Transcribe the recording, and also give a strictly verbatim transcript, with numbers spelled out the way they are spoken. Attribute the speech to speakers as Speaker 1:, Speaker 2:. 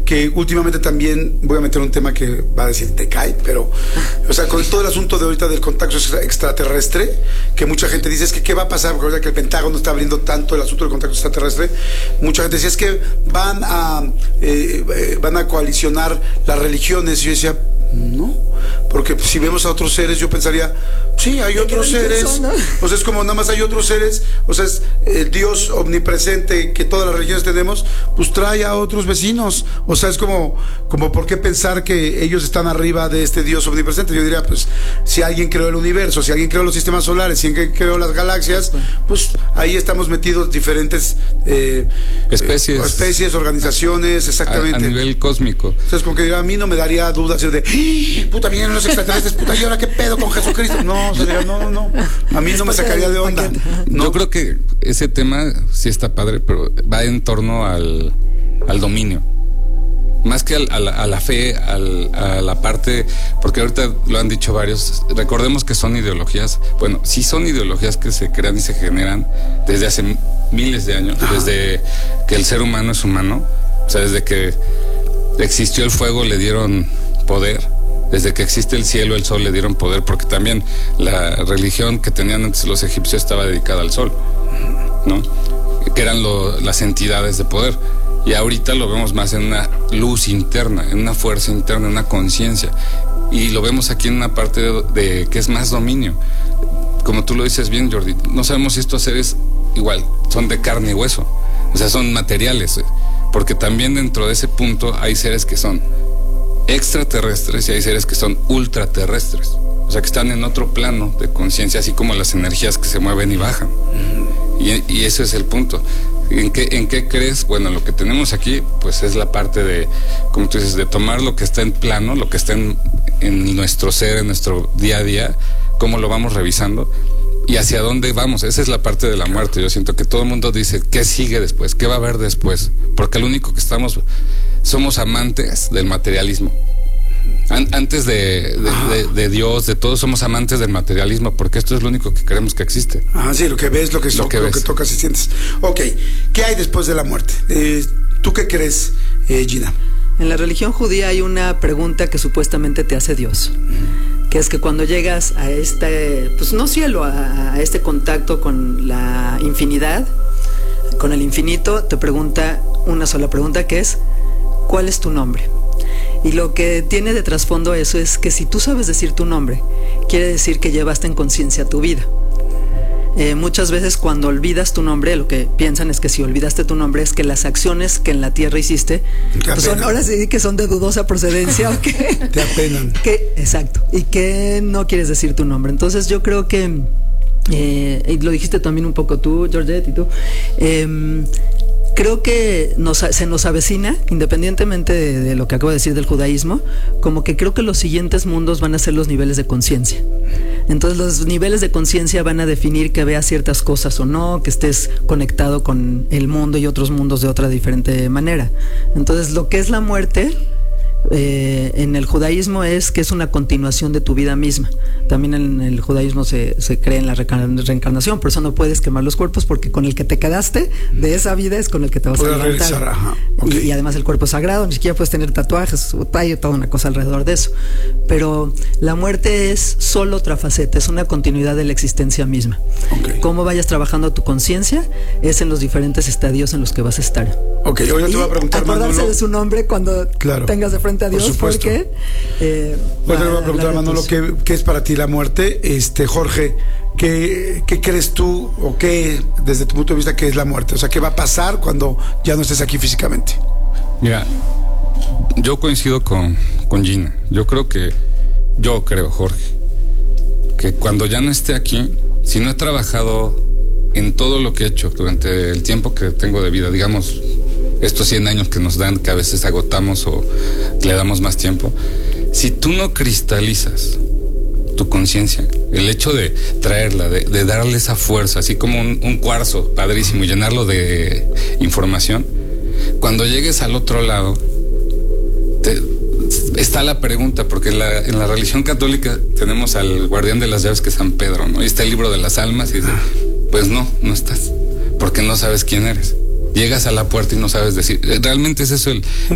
Speaker 1: que últimamente también voy a meter un tema que va a decir te cae, pero, o sea, con todo el asunto de ahorita del contacto extraterrestre, que mucha gente dice, es que qué va a pasar, porque ahorita que el Pentágono está abriendo tanto el asunto del contacto extraterrestre, mucha gente decía, es que van a, eh, eh, van a coalicionar las religiones, y yo decía, no, porque pues, si vemos a otros seres, yo pensaría, sí, hay otros seres, son, ¿no? O sea, es como nada más hay otros seres, o sea, es el Dios omnipresente que todas las religiones tenemos, pues trae a otros vecinos, o sea, es como, como ¿por qué pensar que ellos están arriba de este Dios omnipresente? Yo diría, pues, si alguien creó el universo, si alguien creó los sistemas solares, si alguien creó las galaxias, pues ahí estamos metidos diferentes eh,
Speaker 2: especies,
Speaker 1: eh, especies, organizaciones, exactamente.
Speaker 2: A, a nivel cósmico.
Speaker 1: Entonces, como que a mí no me daría dudas de, ¡ah! Puta, vienen los extraterrestres, puta, ¿y ahora qué pedo con Jesucristo? No, o sea, diría, no, no, no, a mí no me sacaría de onda. ¿No?
Speaker 2: Yo creo que ese tema sí está padre, pero va en torno al, al dominio. Más que al, a, la, a la fe, al, a la parte, porque ahorita lo han dicho varios, recordemos que son ideologías, bueno, sí son ideologías que se crean y se generan desde hace miles de años, Ajá. desde que el ser humano es humano, o sea, desde que existió el fuego le dieron poder, desde que existe el cielo, el sol le dieron poder, porque también la religión que tenían antes los egipcios estaba dedicada al sol, ¿no? Que eran lo, las entidades de poder. Y ahorita lo vemos más en una luz interna, en una fuerza interna, en una conciencia. Y lo vemos aquí en una parte de, de que es más dominio. Como tú lo dices bien, Jordi, no sabemos si estos seres igual son de carne y hueso. O sea, son materiales. Porque también dentro de ese punto hay seres que son extraterrestres y hay seres que son ultraterrestres. O sea, que están en otro plano de conciencia, así como las energías que se mueven y bajan. Y, y ese es el punto. ¿En qué, ¿En qué crees? Bueno, lo que tenemos aquí, pues es la parte de, como tú dices, de tomar lo que está en plano, lo que está en, en nuestro ser, en nuestro día a día, cómo lo vamos revisando y hacia dónde vamos. Esa es la parte de la muerte. Yo siento que todo el mundo dice, ¿qué sigue después? ¿Qué va a haber después? Porque lo único que estamos, somos amantes del materialismo. An- antes de, de, de, de Dios, de todos, somos amantes del materialismo, porque esto es lo único que creemos que existe.
Speaker 1: Ah, sí, lo que ves, lo que,
Speaker 2: lo
Speaker 1: so,
Speaker 2: que,
Speaker 1: lo
Speaker 2: ves.
Speaker 1: que tocas y sientes. Ok, ¿qué hay después de la muerte? Eh, ¿Tú qué crees, eh, Gina?
Speaker 3: En la religión judía hay una pregunta que supuestamente te hace Dios, mm. que es que cuando llegas a este, pues no cielo, a, a este contacto con la infinidad, con el infinito, te pregunta una sola pregunta, que es, ¿cuál es tu nombre? Y lo que tiene de trasfondo eso es que si tú sabes decir tu nombre, quiere decir que llevaste en conciencia tu vida. Eh, muchas veces cuando olvidas tu nombre, lo que piensan es que si olvidaste tu nombre es que las acciones que en la tierra hiciste, pues son, ahora sí que son de dudosa procedencia. ¿O qué?
Speaker 1: Te apenan.
Speaker 3: Que, exacto, y que no quieres decir tu nombre. Entonces yo creo que, eh, y lo dijiste también un poco tú, Georgette, y tú, eh, creo que nos, se nos avecina, independientemente de, de lo que acabo de decir del judaísmo, como que creo que los siguientes mundos van a ser los niveles de conciencia. Entonces los niveles de conciencia van a definir que veas ciertas cosas o no, que estés conectado con el mundo y otros mundos de otra diferente manera. Entonces lo que es la muerte, eh, en el judaísmo es que es una continuación de tu vida misma. También en el judaísmo se, se cree en la reencarnación, por eso no puedes quemar los cuerpos, porque con el que te quedaste de esa vida es con el que te vas
Speaker 1: Puedes
Speaker 3: a levantar.
Speaker 1: Realizar, ajá, okay.
Speaker 3: y, y además el cuerpo es sagrado, ni siquiera puedes tener tatuajes, hay toda una cosa alrededor de eso. Pero la muerte es solo otra faceta, es una continuidad de la existencia misma.
Speaker 1: Okay.
Speaker 3: Cómo vayas trabajando tu conciencia es en los diferentes estadios en los que vas a estar.
Speaker 1: Ok, hoy yo te voy a preguntar,
Speaker 3: acordarse
Speaker 1: Manolo,
Speaker 3: de su nombre cuando
Speaker 1: claro,
Speaker 3: tengas de frente a Dios,
Speaker 1: por
Speaker 3: porque eh,
Speaker 1: hoy te voy a preguntar, Manolo, ¿qué, ¿qué es para ti la muerte? Este, Jorge, ¿qué, ¿qué crees tú o qué, desde tu punto de vista, qué es la muerte? O sea, ¿qué va a pasar cuando ya no estés aquí físicamente?
Speaker 2: Mira, yo coincido con, con Gina. Yo creo que, yo creo, Jorge, que cuando ya no esté aquí, si no he trabajado en todo lo que he hecho durante el tiempo que tengo de vida, digamos, estos cien años que nos dan, que a veces agotamos o le damos más tiempo, si tú no cristalizas tu conciencia, el hecho de traerla, de, de darle esa fuerza, así como un, un cuarzo padrísimo y llenarlo de información, cuando llegues al otro lado, te, está la pregunta, porque en la, en la religión católica tenemos al guardián de las llaves, que es San Pedro, ¿no? Y está el libro de las almas y dice, pues no, no estás, porque no sabes quién eres. Llegas a la puerta y no sabes decir, realmente es eso el,